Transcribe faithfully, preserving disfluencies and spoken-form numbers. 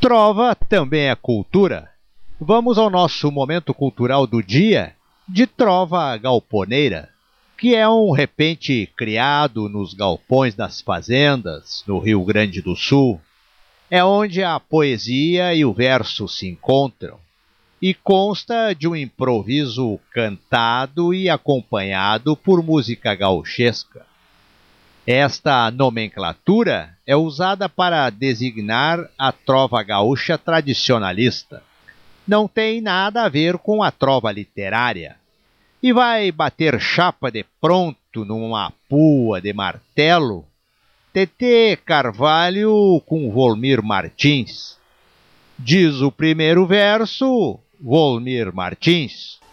Trova também é cultura. Vamos ao nosso momento cultural do dia de trova galponeira, que é um repente criado nos galpões das fazendas, no Rio Grande do Sul. É onde a poesia e o verso se encontram e consta de um improviso cantado e acompanhado por música gauchesca. Esta nomenclatura é usada para designar a trova gaúcha tradicionalista. Não tem nada a ver com a trova literária e vai bater chapa de pronto numa pua de martelo Tetê Carvalho com Volmir Martins. Diz o primeiro verso, Volmir Martins.